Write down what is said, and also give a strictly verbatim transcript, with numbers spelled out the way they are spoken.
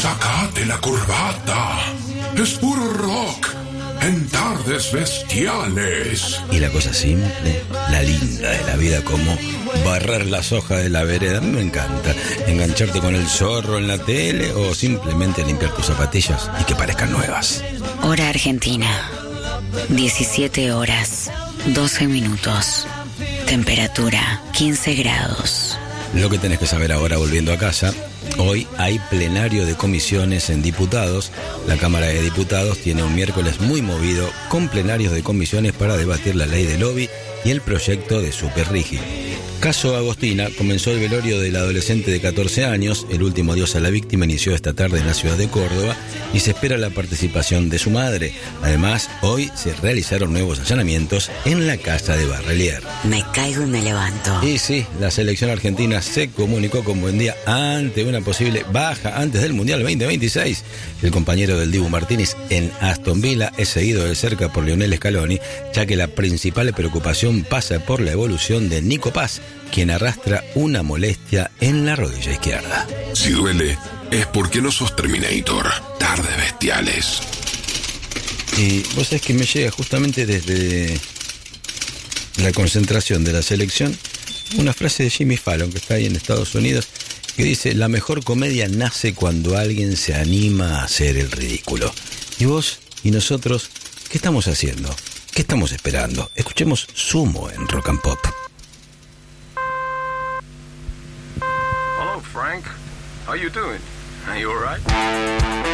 Sacate la corbata. Es puro rock en Tardes Bestiales. Y la cosa simple, la linda de la vida, como barrer las hojas de la vereda. A mí me encanta engancharte con el zorro en la tele o simplemente limpiar tus zapatillas y que parezcan nuevas. Hora Argentina, diecisiete horas, doce minutos. Temperatura, quince grados. Lo que tenés que saber ahora, volviendo a casa: hoy hay plenario de comisiones en diputados. La Cámara de Diputados tiene un miércoles muy movido, con plenarios de comisiones para debatir la ley de lobby y el proyecto de Superrigi. Caso Agostina: comenzó el velorio del adolescente de catorce años. El último adiós a la víctima inició esta tarde en la ciudad de Córdoba y se espera la participación de su madre. Además, hoy se realizaron nuevos allanamientos en la casa de Barrelier. Me caigo y me levanto. Y sí, la selección argentina se comunicó con buen día ante una posible baja antes del Mundial veinte veintiséis. El compañero del Dibu Martínez en Aston Villa es seguido de cerca por Lionel Scaloni, ya que la principal preocupación pasa por la evolución de Nico Paz, quien arrastra una molestia en la rodilla izquierda. Si duele, es porque no sos Terminator. Tardes Bestiales. Y vos sabés que me llega justamente desde la concentración de la selección una frase de Jimmy Fallon, que está ahí en Estados Unidos, que dice: la mejor comedia nace cuando alguien se anima a hacer el ridículo. Y vos y nosotros, ¿qué estamos haciendo? ¿Qué estamos esperando? Escuchemos Sumo en Rock and Pop. Hello, Frank. How you doing? Are you all right?